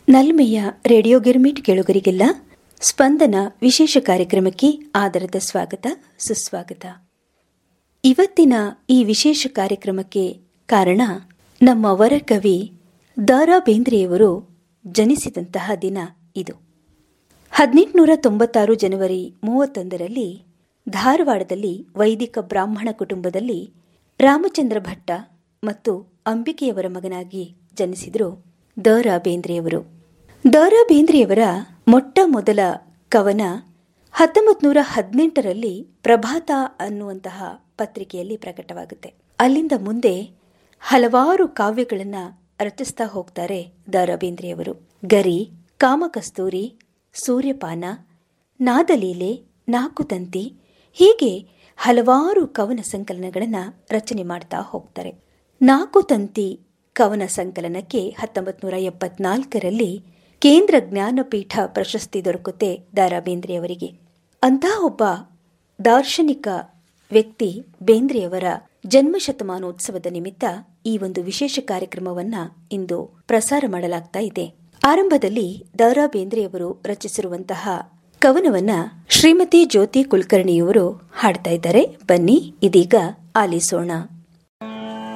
ನಲ್ಮೆಯ radio girmit ಕೇಳುಗರಿಗೆಲ್ಲ ಸ್ಪಂದನ ವಿಶೇಷ ಕಾರ್ಯಕ್ರಮಕ್ಕೆ ಆದರದ ಸ್ವಾಗತ ಸುಸ್ವಾಗತ. ಇವತ್ತಿನ ಈ ವಿಶೇಷ ಕಾರ್ಯಕ್ರಮಕ್ಕೆ ಕಾರಣ ನಮ್ಮ ವರಕವಿ ದ.ರಾ ಬೇಂದ್ರೆಯವರು ಜನಿಸಿದಂತಹ ದಿನ ಇದು. 1896 ಜನವರಿ 31ರಲ್ಲಿ ಧಾರವಾಡದಲ್ಲಿ ವೈದಿಕ ಬ್ರಾಹ್ಮಣ ಕುಟುಂಬದಲ್ಲಿ ರಾಮಚಂದ್ರ ಭಟ್ಟ ಮತ್ತು ಅಂಬಿಕೆಯವರ ಮಗನಾಗಿ ಜನಿಸಿದರು ದ.ರಾ ಬೇಂದ್ರೆಯವರು. ದ.ರಾ ಬೇಂದ್ರೆಯವರ ಮೊಟ್ಟ ಮೊದಲ ಕವನ 1918ರಲ್ಲಿ ಪ್ರಭಾತ ಅನ್ನುವಂತಹ ಪತ್ರಿಕೆಯಲ್ಲಿ ಪ್ರಕಟವಾಗುತ್ತೆ. ಅಲ್ಲಿಂದ ಮುಂದೆ ಹಲವಾರು ಕಾವ್ಯಗಳನ್ನು ರಚಿಸ್ತಾ ಹೋಗ್ತಾರೆ ದ.ರಾ ಬೇಂದ್ರೆಯವರು. ಗರಿ, ಕಾಮಕಸ್ತೂರಿ, ಸೂರ್ಯಪಾನ, ನಾದಲೀಲೆ, ನಾಕುತಂತಿ ಹೀಗೆ ಹಲವಾರು ಕವನ ಸಂಕಲನಗಳನ್ನು ರಚನೆ ಮಾಡ್ತಾ ಹೋಗ್ತಾರೆ. ನಾಕುತಂತಿ ಕವನ ಸಂಕಲನಕ್ಕೆ 1974ರಲ್ಲಿ ಕೇಂದ್ರ ಜ್ಞಾನಪೀಠ ಪ್ರಶಸ್ತಿ ದೊರಕುತ್ತೆ ದ.ರಾ ಬೇಂದ್ರೆಯವರಿಗೆ. ಅಂತಹ ಒಬ್ಬ ದಾರ್ಶನಿಕ ವ್ಯಕ್ತಿ ಬೇಂದ್ರೆಯವರ ಜನ್ಮಶತಮಾನೋತ್ಸವದ ನಿಮಿತ್ತ ಈ ಒಂದು ವಿಶೇಷ ಕಾರ್ಯಕ್ರಮವನ್ನ ಇಂದು ಪ್ರಸಾರ ಮಾಡಲಾಗ್ತಾ ಇದೆ. ಆರಂಭದಲ್ಲಿ ದ.ರಾ ಬೇಂದ್ರೆಯವರು ರಚಿಸಿರುವಂತಹ ಕವನವನ್ನ ಶ್ರೀಮತಿ ಜ್ಯೋತಿ ಕುಲಕರ್ಣಿಯವರು ಹಾಡ್ತಾ ಇದ್ದಾರೆ. ಬನ್ನಿ ಇದೀಗ ಆಲಿಸೋಣ.